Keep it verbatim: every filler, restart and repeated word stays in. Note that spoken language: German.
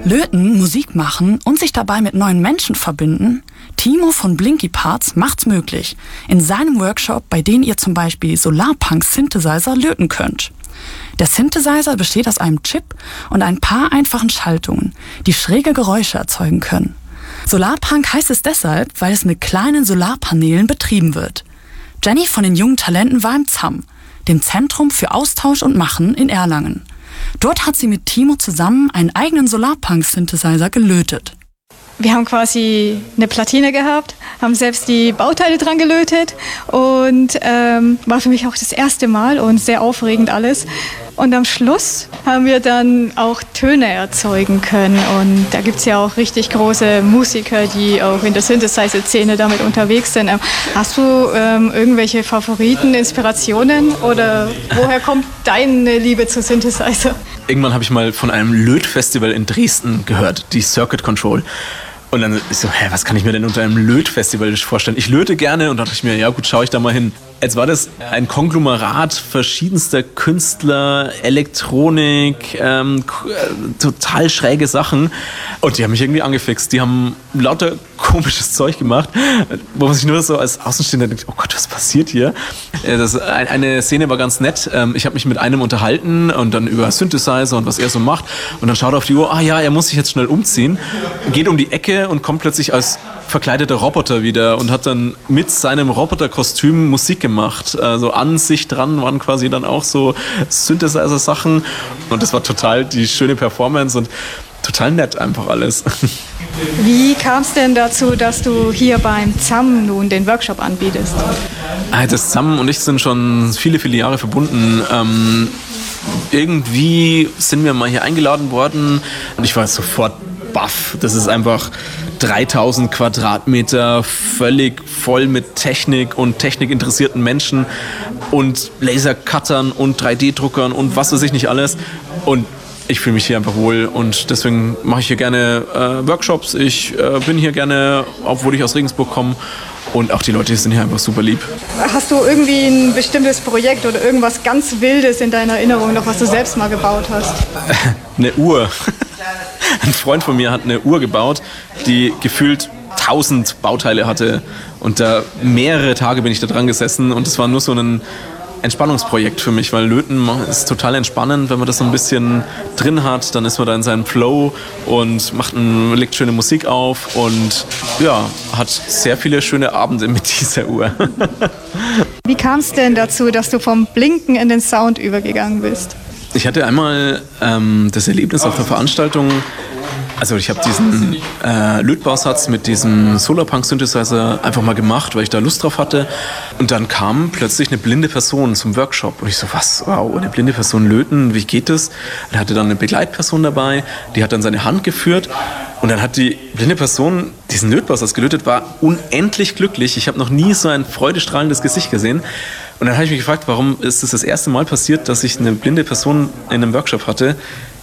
Löten, Musik machen und sich dabei mit neuen Menschen verbinden? Timo von Blinky Parts macht's möglich. In seinem Workshop, bei dem ihr zum Beispiel Solarpunk-Synthesizer löten könnt. Der Synthesizer besteht aus einem Chip und ein paar einfachen Schaltungen, die schräge Geräusche erzeugen können. Solarpunk heißt es deshalb, weil es mit kleinen Solarpanelen betrieben wird. Jenny von den jungen Talenten war im Z A M, dem Zentrum für Austausch und Machen in Erlangen. Dort hat sie mit Timo zusammen einen eigenen Solarpunk-Synthesizer gelötet. Wir haben quasi eine Platine gehabt, haben selbst die Bauteile dran gelötet und ähm, war für mich auch das erste Mal und sehr aufregend alles. Und am Schluss haben wir dann auch Töne erzeugen können und da gibt es ja auch richtig große Musiker, die auch in der Synthesizer-Szene damit unterwegs sind. Ähm, hast du ähm, irgendwelche Favoriten, Inspirationen oder woher kommt deine Liebe zu Synthesizer? Irgendwann habe ich mal von einem Lötfestival in Dresden gehört, die Circuit Control. Und dann ist so, hä, was kann ich mir denn unter einem Lötfestival vorstellen? Ich löte gerne und dann dachte ich mir, ja gut, schaue ich da mal hin. Jetzt war das ein Konglomerat verschiedenster Künstler, Elektronik, ähm, total schräge Sachen. Und die haben mich irgendwie angefixt. Die haben lauter komisches Zeug gemacht, wo man sich nur so als Außenstehender denkt, oh Gott, was passiert hier? Das, eine Szene war ganz nett. Ich habe mich mit einem unterhalten und dann über Synthesizer und was er so macht. Und dann schaut er auf die Uhr, ah ja, er muss sich jetzt schnell umziehen, geht um die Ecke und kommt plötzlich als verkleideter Roboter wieder und hat dann mit seinem Roboterkostüm Musik gemacht. Also an sich dran waren quasi dann auch so Synthesizer-Sachen und das war total die schöne Performance und total nett einfach alles. Wie kam es denn dazu, dass du hier beim Z A M nun den Workshop anbietest? Das Z A M und ich sind schon viele, viele Jahre verbunden. Ähm, irgendwie sind wir mal hier eingeladen worden und ich war sofort baff. Das ist einfach dreitausend Quadratmeter, völlig voll mit Technik und technikinteressierten Menschen und Lasercuttern und drei D Druckern und was weiß ich nicht alles. Und ich fühle mich hier einfach wohl und deswegen mache ich hier gerne äh, Workshops. Ich äh, bin hier gerne, obwohl ich aus Regensburg komme. Und auch die Leute sind hier einfach super lieb. Hast du irgendwie ein bestimmtes Projekt oder irgendwas ganz Wildes in deiner Erinnerung noch, was du selbst mal gebaut hast? Eine Uhr. Ein Freund von mir hat eine Uhr gebaut, die gefühlt tausend Bauteile hatte. Und da mehrere Tage bin ich da dran gesessen und es war nur so ein Entspannungsprojekt für mich, weil Löten ist total entspannend, wenn man das so ein bisschen drin hat, dann ist man da in seinem Flow und macht ein, legt schöne Musik auf und ja, hat sehr viele schöne Abende mit dieser Uhr. Wie kam es denn dazu, dass du vom Blinken in den Sound übergegangen bist? Ich hatte einmal ähm, das Erlebnis auf einer Veranstaltung. Also ich habe diesen äh, Lötbausatz mit diesem Solarpunk-Synthesizer einfach mal gemacht, weil ich da Lust drauf hatte. Und dann kam plötzlich eine blinde Person zum Workshop. Und ich so, was, wow, eine blinde Person löten, wie geht das? Er hatte dann eine Begleitperson dabei, die hat dann seine Hand geführt. Und dann hat die blinde Person diesen Lötbausatz gelötet, war unendlich glücklich. Ich habe noch nie so ein freudestrahlendes Gesicht gesehen. Und dann habe ich mich gefragt, warum ist es das, das erste Mal passiert, dass ich eine blinde Person in einem Workshop hatte,